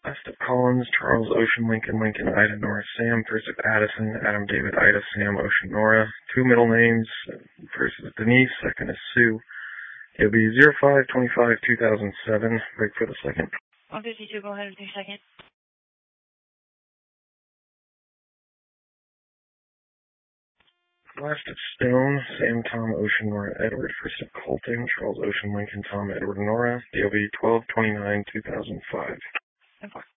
Last of Collins, Charles, Ocean, Lincoln, Lincoln, Ida, Nora, Sam. First of Addison, Adam, David, Ida, Sam, Ocean, Nora. Two middle names. First is Denise, second is Sue. It'll be 05-25-2007. Break for the second. 152, go ahead and do second. Last of Stone, Sam, Tom, Ocean, Nora, Edward. First of Colton, Charles, Ocean, Lincoln, Tom, Edward, Nora. DOB 12-29-2005.